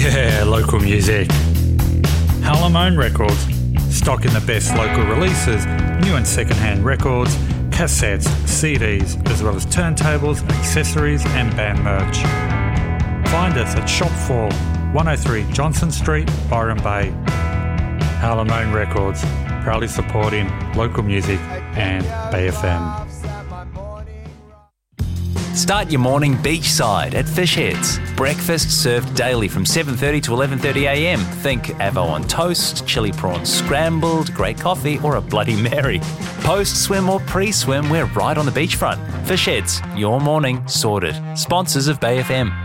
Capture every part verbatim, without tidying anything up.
Yeah, local music. Halamone Records, stocking the best local releases, new and second-hand records, cassettes, C Ds, as well as turntables, accessories and band merch. Find us at Shop four, one oh three Johnson Street, Byron Bay. Halamone Records, proudly supporting local music and Bay F M. Start your morning beachside at Fish Heads. Breakfast served daily from seven thirty to eleven thirty a m. Think avo on toast, chili prawns scrambled, great coffee or a Bloody Mary. Post-swim or pre-swim, we're right on the beachfront. Fish Heads, your morning sorted. Sponsors of Bay F M.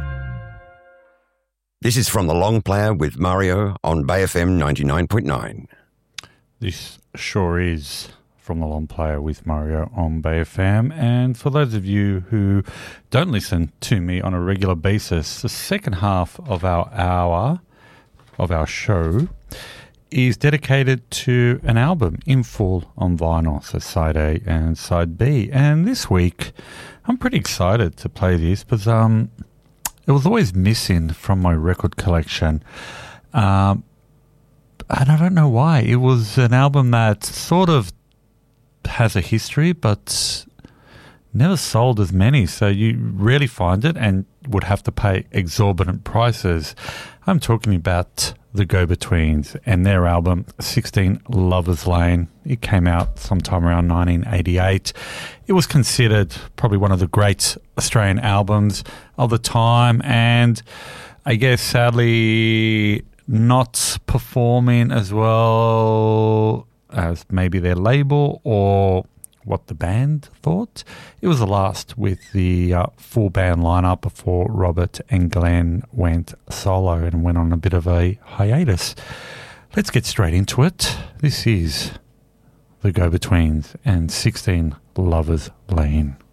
This is From the Long Player with Mario on Bay F M ninety-nine point nine. This sure is From the Long Player with Mario on Bay F M. And for those of you who don't listen to me on a regular basis, the second half of our hour of our show is dedicated to an album in full on vinyl, so side A and side B. And this week, I'm pretty excited to play this because um, it was always missing from my record collection. Um, and I don't know why. It was an album that sort of has a history, but never sold as many, so you rarely find it and would have to pay exorbitant prices. I'm talking about the Go-Betweens and their album sixteen Lovers Lane. It came out sometime around nineteen eighty-eight. It was considered probably one of the great Australian albums of the time, and I guess sadly not performing as well as maybe their label or what the band thought. It was the last with the uh, full band lineup before Robert and Glenn went solo and went on a bit of a hiatus. Let's get straight into it. This is the Go-Betweens and sixteen Lovers Lane.